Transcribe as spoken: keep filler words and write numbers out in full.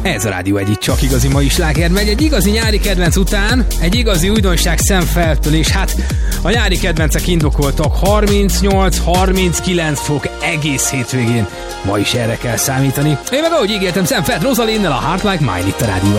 Ez a Rádió Egy, csak igazi mai sláger megy. Egy igazi nyári kedvenc után egy igazi újdonság Szemfeltől, és hát a nyári kedvencek indokoltak. harmincnyolc harminckilenc fok egész hétvégén. Ma is erre kell számítani. Én meg ahogy ígértem, Szemfelt Rosalinnel, a Heart Like Mine itt a Rádió